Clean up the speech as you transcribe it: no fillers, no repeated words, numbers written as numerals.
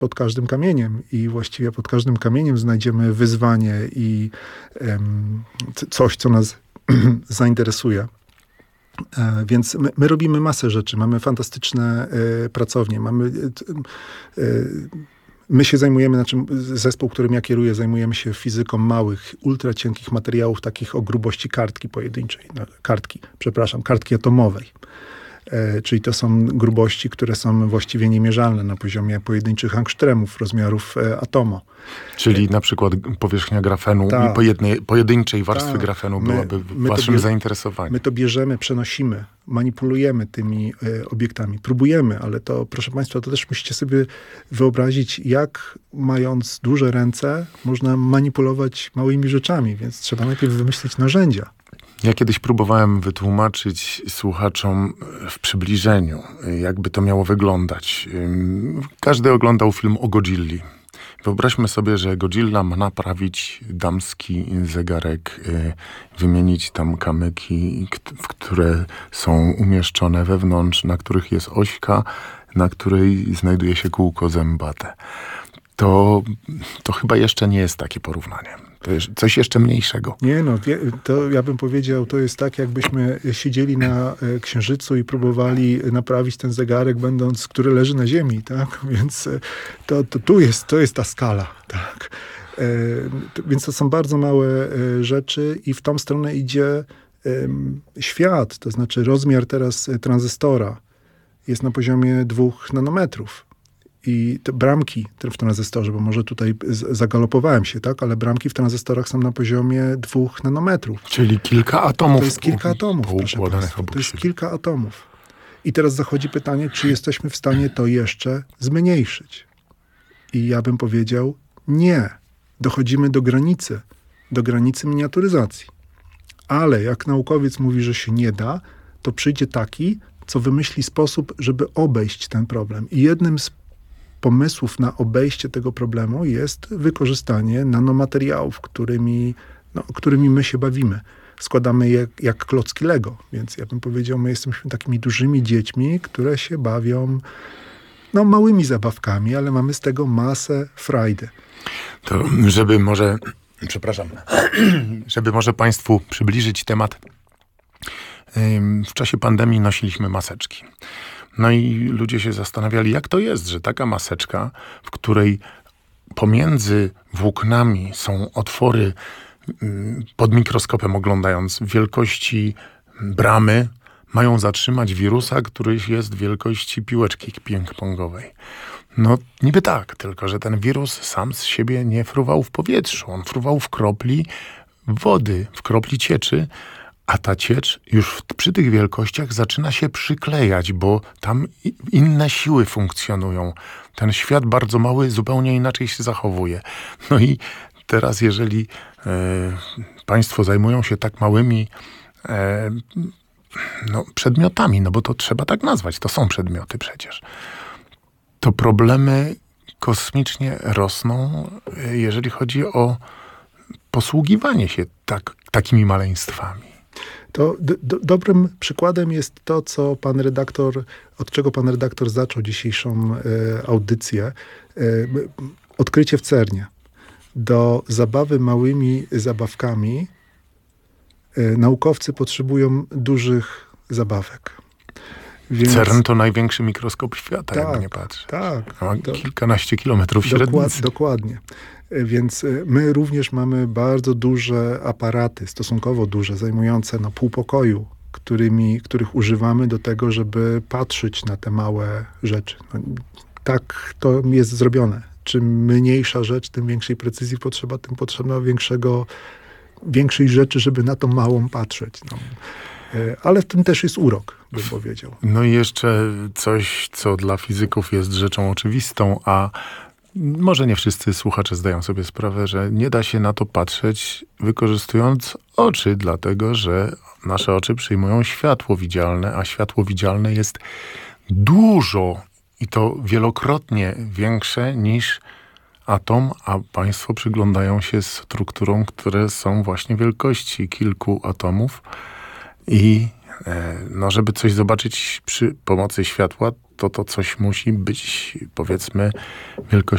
pod każdym kamieniem i właściwie pod każdym kamieniem znajdziemy wyzwanie i coś, co nas zainteresuje. Więc my robimy masę rzeczy. Mamy fantastyczne pracownie. My się zajmujemy, zespół, którym ja kieruję, zajmujemy się fizyką małych, ultra cienkich materiałów, takich o grubości kartki pojedynczej. Kartki atomowej. Czyli to są grubości, które są właściwie niemierzalne na poziomie pojedynczych angstremów rozmiarów atomu. Czyli na przykład powierzchnia grafenu i pojedynczej warstwy grafenu byłaby waszym zainteresowaniem. My to bierzemy, przenosimy, manipulujemy tymi obiektami. Próbujemy, ale to, proszę państwa, to też musicie sobie wyobrazić, jak mając duże ręce można manipulować małymi rzeczami, więc trzeba najpierw wymyślić narzędzia. Ja kiedyś próbowałem wytłumaczyć słuchaczom w przybliżeniu, jakby to miało wyglądać. Każdy oglądał film o Godzilli. Wyobraźmy sobie, że Godzilla ma naprawić damski zegarek, wymienić tam kamyki, które są umieszczone wewnątrz, na których jest ośka, na której znajduje się kółko zębate. To chyba jeszcze nie jest takie porównanie. To jest coś jeszcze mniejszego. Nie to ja bym powiedział, to jest tak, jakbyśmy siedzieli na Księżycu i próbowali naprawić ten zegarek, który leży na Ziemi, tak? Więc to jest ta skala, tak? Więc to są bardzo małe rzeczy i w tą stronę idzie świat, to znaczy rozmiar teraz tranzystora jest na poziomie 2 nanometrów. I te bramki w tranzystorze, bo może tutaj zagalopowałem się, tak? Ale bramki w tranzystorach są na poziomie 2 nanometrów. Czyli kilka atomów. To jest kilka atomów, proszę państwa. To jest kilka atomów. I teraz zachodzi pytanie, czy jesteśmy w stanie to jeszcze zmniejszyć? I ja bym powiedział, nie. Dochodzimy do granicy miniaturyzacji. Ale jak naukowiec mówi, że się nie da, to przyjdzie taki, co wymyśli sposób, żeby obejść ten problem. I jednym z pomysłów na obejście tego problemu jest wykorzystanie nanomateriałów, którymi my się bawimy. Składamy je jak klocki Lego. Więc ja bym powiedział, my jesteśmy takimi dużymi dziećmi, które się bawią małymi zabawkami, ale mamy z tego masę frajdy. To żeby może Państwu przybliżyć temat, w czasie pandemii nosiliśmy maseczki. No i ludzie się zastanawiali, jak to jest, że taka maseczka, w której pomiędzy włóknami są otwory, pod mikroskopem oglądając, wielkości bramy, mają zatrzymać wirusa, który jest wielkości piłeczki ping-pongowej. No niby tak, tylko że ten wirus sam z siebie nie fruwał w powietrzu. On fruwał w kropli wody, w kropli cieczy, a ta ciecz już przy tych wielkościach zaczyna się przyklejać, bo tam inne siły funkcjonują. Ten świat bardzo mały zupełnie inaczej się zachowuje. No i teraz jeżeli państwo zajmują się tak małymi przedmiotami, bo to trzeba tak nazwać, to są przedmioty przecież, to problemy kosmicznie rosną, jeżeli chodzi o posługiwanie się takimi maleństwami. To dobrym przykładem jest to, co od czego pan redaktor zaczął dzisiejszą audycję. Odkrycie w CERN-ie. Do zabawy małymi zabawkami naukowcy potrzebują dużych zabawek. Więc CERN to największy mikroskop świata, jakby nie patrzeć. Tak. Ma kilkanaście kilometrów średnicy. Dokładnie. Więc my również mamy bardzo duże aparaty, stosunkowo duże, zajmujące pół pokoju, których używamy do tego, żeby patrzeć na te małe rzeczy. Tak to jest zrobione. Czym mniejsza rzecz, tym większej precyzji potrzeba, tym potrzeba większej rzeczy, żeby na tą małą patrzeć. Ale w tym też jest urok, bym powiedział. No i jeszcze coś, co dla fizyków jest rzeczą oczywistą, a może nie wszyscy słuchacze zdają sobie sprawę, że nie da się na to patrzeć wykorzystując oczy, dlatego że nasze oczy przyjmują światło widzialne, a światło widzialne jest dużo i to wielokrotnie większe niż atom, a państwo przyglądają się strukturom, które są właśnie wielkości kilku atomów i żeby coś zobaczyć przy pomocy światła, to coś musi być, powiedzmy, wielkości